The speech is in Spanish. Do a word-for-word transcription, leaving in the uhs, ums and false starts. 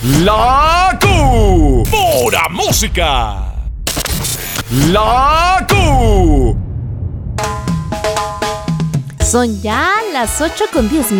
La Q. Pura música. La Q. Son ya las ocho con diez minutos.